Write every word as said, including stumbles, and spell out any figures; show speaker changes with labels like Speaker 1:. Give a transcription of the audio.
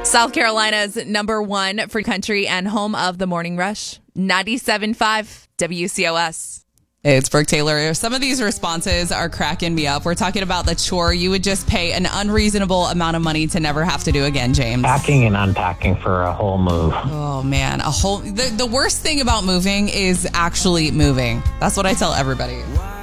Speaker 1: South Carolina's number one for country and home of the Morning Rush, ninety-seven point five W C O S.
Speaker 2: It's Brooke Taylor. Some of these responses are cracking me up. We're talking about the chore you would just pay an unreasonable amount of money to never have to do again, James.
Speaker 3: Packing and unpacking for a whole move.
Speaker 2: Oh, man. A whole. The, the worst thing about moving is actually moving. That's what I tell everybody.